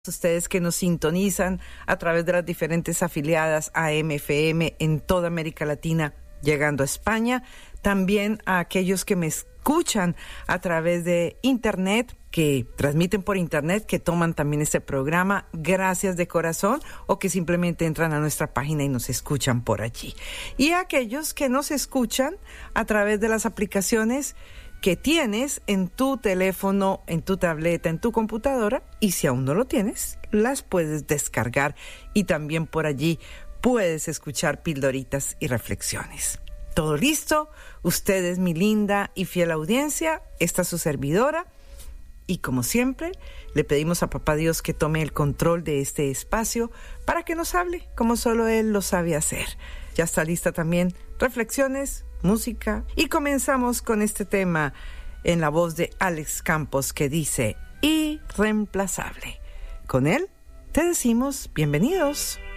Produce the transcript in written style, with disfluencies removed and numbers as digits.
Ustedes que nos sintonizan a través de las diferentes afiliadas AM, FM en toda América Latina, llegando a España, también a aquellos que me escuchan a través de Internet, que transmiten por Internet, que toman también este programa, gracias de corazón, o que simplemente entran a nuestra página y nos escuchan por allí. Y a aquellos que nos escuchan a través de las aplicaciones que tienes en tu teléfono, en tu tableta, en tu computadora, y si aún no lo tienes, las puedes descargar y también por allí puedes escuchar pildoritas y reflexiones. ¿Todo listo? Ustedes, mi linda y fiel audiencia, esta es su servidora, y como siempre, le pedimos a Papá Dios que tome el control de este espacio para que nos hable como solo Él lo sabe hacer. Ya está lista también reflexiones, música, y comenzamos con este tema en la voz de Alex Campos que dice Irreemplazable. Con él te decimos bienvenidos.